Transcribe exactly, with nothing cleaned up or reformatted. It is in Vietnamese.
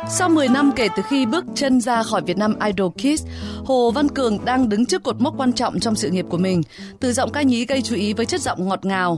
Sau mười năm kể từ khi bước chân ra khỏi Việt Nam Idol Kids, Hồ Văn Cường đang đứng trước cột mốc quan trọng trong sự nghiệp của mình. Từ giọng ca nhí gây chú ý với chất giọng ngọt ngào,